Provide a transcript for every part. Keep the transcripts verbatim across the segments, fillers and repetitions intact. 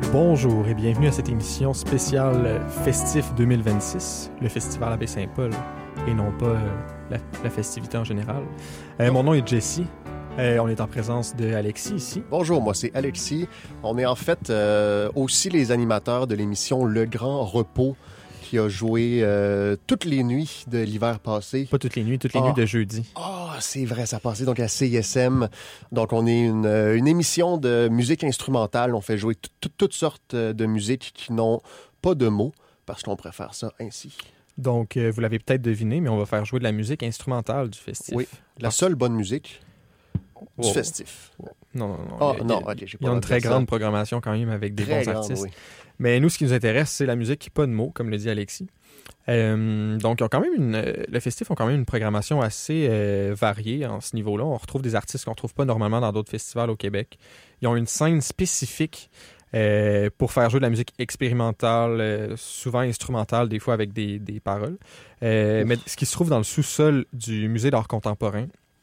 Bonjour et bienvenue à cette émission spéciale Festif deux mille vingt-six, le festival à Baie-Saint-Paul, et non pas euh, la, la festivité en général. Euh, mon nom est Jesse. Euh, on est en présence de Alexis ici. Bonjour, moi c'est Alexis. On est en fait euh, aussi les animateurs de l'émission Le Grand Repos qui a joué euh, toutes les nuits de l'hiver passé. Pas toutes les nuits, toutes les oh. nuits de jeudi. Ah, oh, c'est vrai, ça passait donc à C I S M. Donc on est une, une émission de musique instrumentale. On fait jouer t- t- toutes sortes de musiques qui n'ont pas de mots parce qu'on préfère ça ainsi. Donc, euh, vous l'avez peut-être deviné, mais on va faire jouer de la musique instrumentale du festif. Oui, la seule bonne musique du wow. festif. Wow. Non, non, non. Oh, il y a, non, il y a, okay, j'ai il y a une très grande ça. programmation quand même avec des très bons grande, artistes. Oui. Mais nous, ce qui nous intéresse, c'est la musique qui n'a pas de mots, comme le dit Alexis. Euh, donc, ils ont quand même une, euh, le festif ont quand même une programmation assez euh, variée en ce niveau-là. On retrouve des artistes qu'on ne retrouve pas normalement dans d'autres festivals au Québec. Ils ont une scène spécifique euh, pour faire jouer de la musique expérimentale, euh, souvent instrumentale, des fois avec des, des paroles. Euh, mais ce qui se trouve dans le sous-sol du Musée d'art contemporain.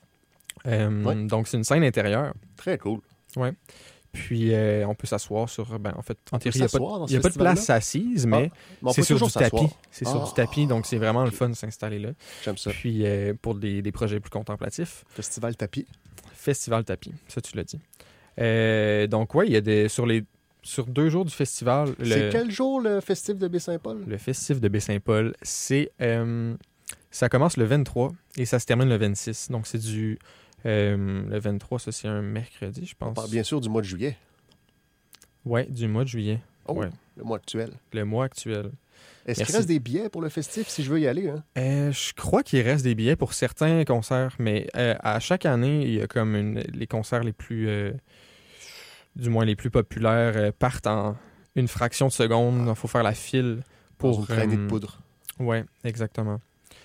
Euh, ouais. Donc, c'est une scène intérieure. Très cool. Oui. Puis, euh, on peut s'asseoir sur... Ben, en fait, en théorie, il n'y a pas, y a pas de place assise, mais ah, c'est sur du tapis. C'est ah, sur du tapis, donc c'est vraiment okay. le fun de s'installer là. J'aime ça. Puis, euh, pour des, des projets plus contemplatifs. Festival tapis. Festival tapis, ça, tu l'as dit. Euh, donc, oui, il y a des... Sur les... Sur deux jours du festival... Le... C'est quel jour, le festif de Baie-Saint-Paul? Le festif de Baie-Saint-Paul, c'est... Euh, ça commence le vingt-trois et ça se termine le vingt-six. Donc, c'est du... Euh, le vingt-trois, ça, c'est un mercredi, je pense. On parle bien sûr du mois de juillet. Oui, du mois de juillet. Oh, ouais. Le mois actuel. Le mois actuel. Est-ce Merci. qu'il reste des billets pour le festif si je veux y aller? Hein? Euh, je crois qu'il reste des billets pour certains concerts, mais euh, à chaque année, il y a comme une, les concerts les plus... Euh, du moins les plus populaires euh, partent en une fraction de seconde. Il ah. faut faire la file pour... Une traînée euh, de poudre. Oui, exactement.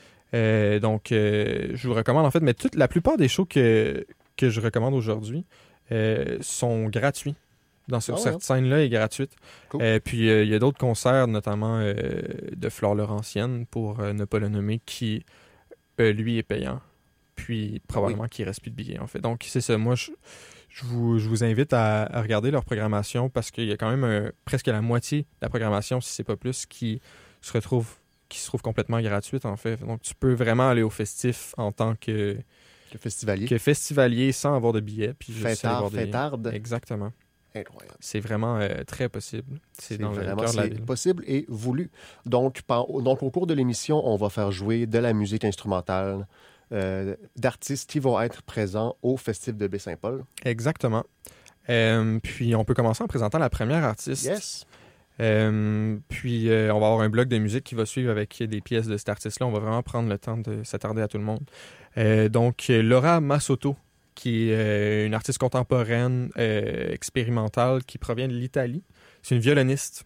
Euh, donc, euh, je vous recommande, en fait, mais toute, la plupart des shows que, que je recommande aujourd'hui euh, sont gratuits. Dans ce, ah ouais, cette hein? scène-là est gratuite. Cool. Euh, puis, il euh, y a d'autres concerts, notamment euh, de Flore Laurentienne, pour euh, ne pas le nommer, qui, euh, lui, est payant. Puis, probablement oui. qu'il ne reste plus de billets, en fait. Donc, c'est ça. Moi, je, je, vous, je vous invite à, à regarder leur programmation parce qu'il y a quand même un, presque la moitié de la programmation, si c'est pas plus, qui se retrouve qui se trouve complètement gratuite, en fait. Donc, tu peux vraiment aller au festif en tant que... Que festivalier. Que festivalier sans avoir de billets. Puis Fêtard, fêtarde. Exactement. Incroyable. C'est vraiment euh, très possible. C'est, c'est dans vraiment le cœur de la ville. Possible et voulu. Donc, par, donc, au cours de l'émission, on va faire jouer de la musique instrumentale euh, d'artistes qui vont être présents au Festif de Baie-Saint-Paul. Exactement. Euh, puis, on peut commencer en présentant la première artiste. Yes. Euh, puis, euh, on va avoir un bloc de musique qui va suivre avec des pièces de cet artiste-là. On va vraiment prendre le temps de s'attarder à tout le monde. Euh, donc, Laura Massotto, qui est euh, une artiste contemporaine euh, expérimentale qui provient de l'Italie. C'est une violoniste.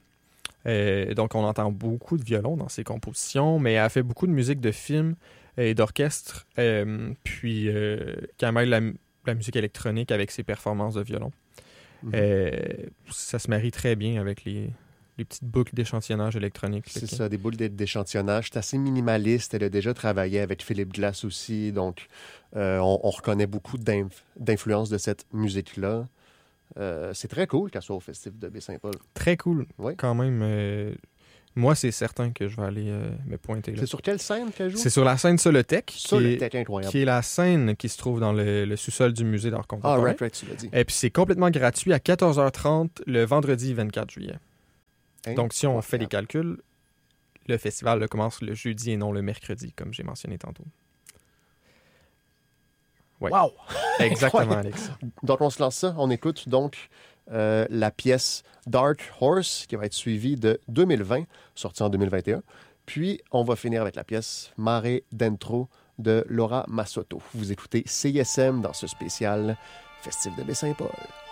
Euh, donc, on entend beaucoup de violon dans ses compositions, mais elle a fait beaucoup de musique de film et d'orchestre. Euh, puis, euh, qui mêle la, la musique électronique avec ses performances de violon. Mmh. Euh, ça se marie très bien avec les... les petites boucles d'échantillonnage électronique. C'est ça, des boucles d'échantillonnage. C'est assez minimaliste. Elle a déjà travaillé avec Philippe Glass aussi. Donc, euh, on, on reconnaît beaucoup d'inf- d'influence de cette musique-là. Euh, c'est très cool qu'elle soit au Festif de Baie-Saint-Paul. Très cool. Oui. Quand même. Euh, moi, c'est certain que je vais aller euh, me pointer là. C'est sur quelle scène qu'elle joue? C'est sur la scène Solotech. Solotech, incroyable. Qui est la scène qui se trouve dans le, le sous-sol du Musée d'art contemporain. Ah, right, right, tu l'as dit. Et puis, c'est complètement gratuit à quatorze heures trente le vendredi vingt-quatre juillet. Donc, si on fait les calculs, le festival là, commence le jeudi et non le mercredi, comme j'ai mentionné tantôt. Ouais. Wow! Exactement, Alex. Donc, on se lance ça. On écoute donc euh, la pièce Dark Horse, qui va être suivie de deux mille vingt, sortie en deux mille vingt et un. Puis, on va finir avec la pièce Mare Dentro de Laura Massotto. Vous écoutez C I S M dans ce spécial Festif de Baie-Saint-Paul.